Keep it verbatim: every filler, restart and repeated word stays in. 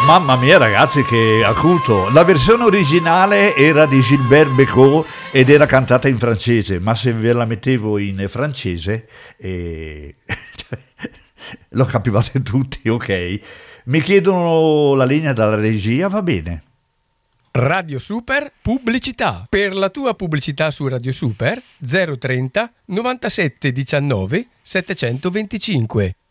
Mamma mia ragazzi, che acuto. La versione originale era di Gilbert Bécaud ed era cantata in francese, ma se ve la mettevo in francese eh, lo capivate tutti, ok? Mi chiedono la linea dalla regia, va bene. Radio Super Pubblicità. Per la tua pubblicità su Radio Super zero trenta novantasette diciannove settecentoventicinque.